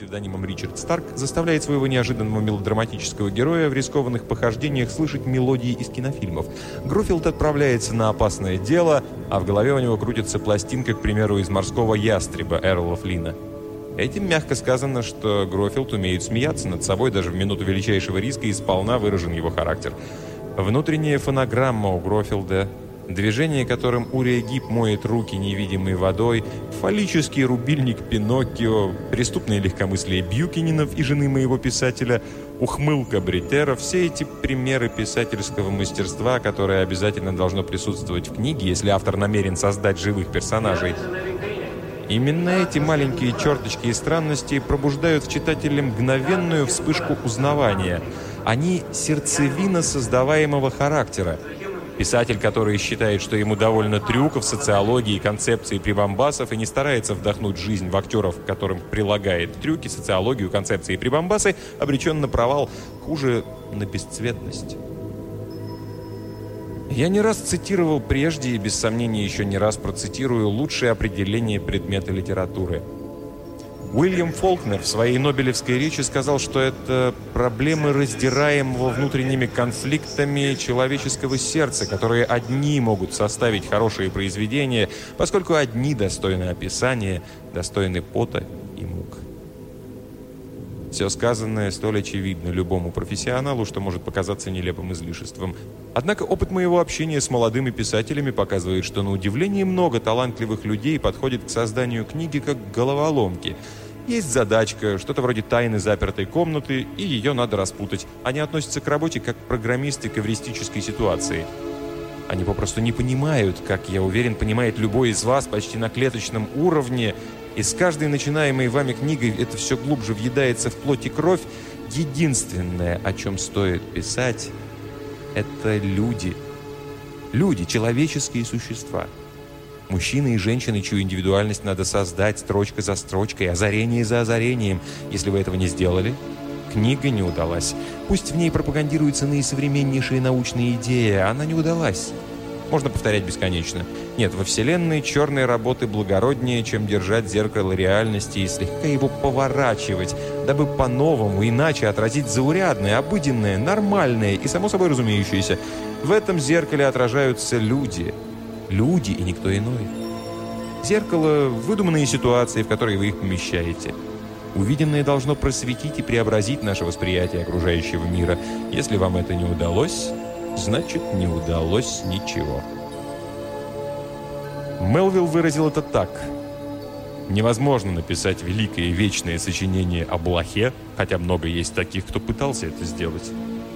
псевдонимом Ричард Старк, заставляет своего неожиданного мелодраматического героя в рискованных похождениях слышать мелодии из кинофильмов. Грофилд отправляется на опасное дело, а в голове у него крутится пластинка, к примеру, из «Морского ястреба» Эрла Флина. Этим мягко сказано, что Грофилд умеет смеяться над собой даже в минуту величайшего риска, и сполна выражен его характер. Внутренняя фонограмма у Грофилда, движение, которым Урия Гиб моет руки невидимой водой, фаллический рубильник Пиноккио, преступное легкомыслие Бьюкининов и жены моего писателя, ухмылка Бритера — все эти примеры писательского мастерства, которое обязательно должно присутствовать в книге, если автор намерен создать живых персонажей. Именно эти маленькие черточки и странности пробуждают в читателе мгновенную вспышку узнавания. Они — сердцевина создаваемого характера. Писатель, который считает, что ему довольно трюков, социологии, концепции прибамбасов и не старается вдохнуть жизнь в актеров, к которым прилагает трюки, социологию, концепции и прибамбасы, обречен на провал, хуже — на бесцветность. Я не раз цитировал прежде и, без сомнения, еще не раз процитирую лучшее определение предмета литературы. Уильям Фолкнер в своей Нобелевской речи сказал, что это проблемы раздираемого внутренними конфликтами человеческого сердца, которые одни могут составить хорошие произведения, поскольку одни достойны описания, достойны пота и мук. Все сказанное столь очевидно любому профессионалу, что может показаться нелепым излишеством. Однако опыт моего общения с молодыми писателями показывает, что на удивление много талантливых людей подходит к созданию книги как к головоломке. Есть задачка, что-то вроде тайны запертой комнаты, и ее надо распутать. Они относятся к работе как программисты к эвристической ситуации. Они попросту не понимают, как, я уверен, понимает любой из вас почти на клеточном уровне, и с каждой начинаемой вами книгой это все глубже въедается в плоть и кровь. Единственное, о чем стоит писать, это люди. Люди, человеческие существа. Мужчины и женщины, чью индивидуальность надо создать строчка за строчкой, озарение за озарением. Если вы этого не сделали, книга не удалась. Пусть в ней пропагандируются наисовременнейшие научные идеи, она не удалась. Можно повторять бесконечно. Нет, во Вселенной черные работы благороднее, чем держать зеркало реальности и слегка его поворачивать, дабы по-новому, иначе отразить заурядное, обыденное, нормальное и, само собой разумеющееся. В этом зеркале отражаются люди. Люди и никто иной. Зеркало — выдуманные ситуации, в которые вы их помещаете. Увиденное должно просветить и преобразить наше восприятие окружающего мира. Если вам это не удалось, значит, не удалось ничего. Мелвилл выразил это так: невозможно написать великое и вечное сочинение о блохе, хотя много есть таких, кто пытался это сделать.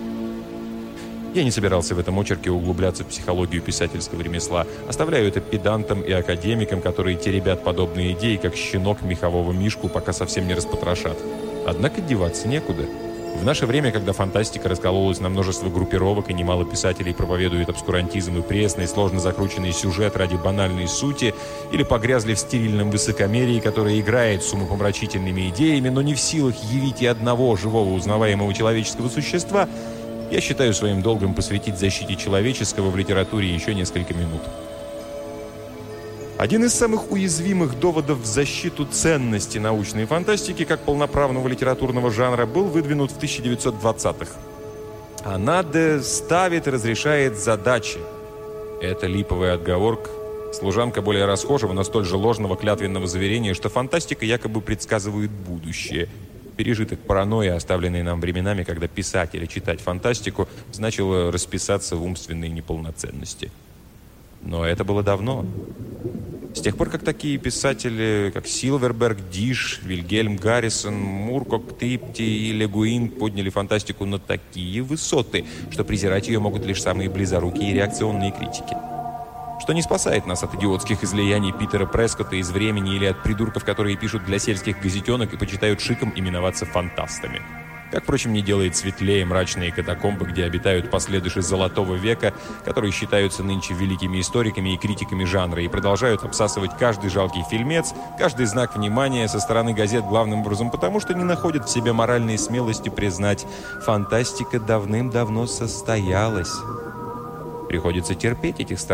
Я не собирался в этом очерке углубляться в психологию писательского ремесла. Оставляю это педантам и академикам, которые теребят подобные идеи, как щенок мехового мишку, пока совсем не распотрошат. Однако деваться некуда. В наше время, когда фантастика раскололась на множество группировок и немало писателей проповедуют обскурантизм и пресный, сложно закрученный сюжет ради банальной сути, или погрязли в стерильном высокомерии, которое играет с умопомрачительными идеями, но не в силах явить и одного живого узнаваемого человеческого существа, я считаю своим долгом посвятить защите человеческого в литературе еще несколько минут. Один из самых уязвимых доводов в защиту ценности научной фантастики как полноправного литературного жанра был выдвинут в 1920-х. Она ставит и разрешает задачи. Это липовая отговорка, служанка более расхожего, но столь же ложного клятвенного заверения, что фантастика якобы предсказывает будущее. Пережиток паранойи, оставленный нам временами, когда писать или читать фантастику значило расписаться в умственной неполноценности. Но это было давно. С тех пор, как такие писатели, как Силверберг, Диш, Вильгельм Гаррисон, Муркок, Трипти и Ле Гуин подняли фантастику на такие высоты, что презирать ее могут лишь самые близорукие и реакционные критики. Что не спасает нас от идиотских излияний Питера Прескотта из «Времени» или от придурков, которые пишут для сельских газетенок и почитают шиком именоваться фантастами. Как, впрочем, не делает светлее мрачные катакомбы, где обитают последующие Золотого века, которые считаются нынче великими историками и критиками жанра и продолжают обсасывать каждый жалкий фильмец, каждый знак внимания со стороны газет главным образом потому, что не находят в себе моральной смелости признать: фантастика давным-давно состоялась. Приходится терпеть этих